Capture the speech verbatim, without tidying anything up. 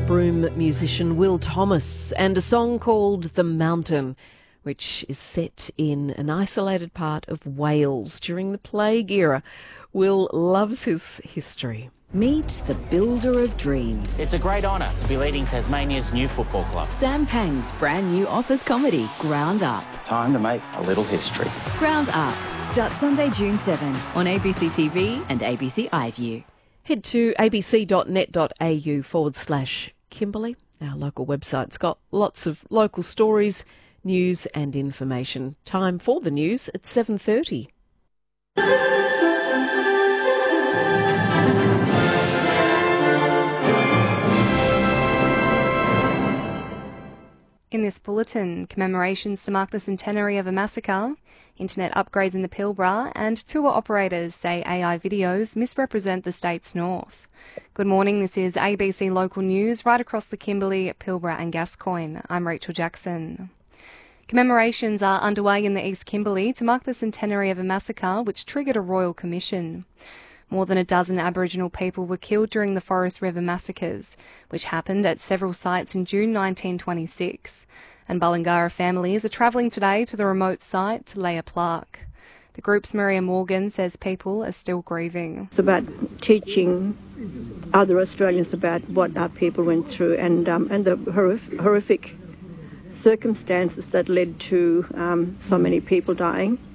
Broome musician Will Thomas, and a song called The Mountain, which is set in an isolated part of Wales during the Plague era. Will loves his history. Meet the builder of dreams. It's a great honour to be leading Tasmania's new football club. Sam Pang's brand new office comedy, Ground Up. Time to make a little history. Ground Up starts Sunday, June seventh on A B C T V and A B C iView. Head to abc.net.au forward slash Kimberley. Our local website's got lots of local stories, news and information. Time for the news at seven thirty. In this bulletin, commemorations to mark the centenary of a massacre, internet upgrades in the Pilbara, and tour operators say A I videos misrepresent the state's north. Good morning, this is A B C Local News right across the Kimberley, Pilbara and Gascoyne. I'm Rachel Jackson. Commemorations are underway in the East Kimberley to mark the centenary of a massacre which triggered a royal commission. More than a dozen Aboriginal people were killed during the Forest River massacres, which happened at several sites in June nineteen twenty-six, and Bullingarra families are travelling today to the remote site to lay a plaque. The group's Maria Morgan says people are still grieving. It's about teaching other Australians about what our people went through and um, and the horrific, horrific circumstances that led to um, so many people dying.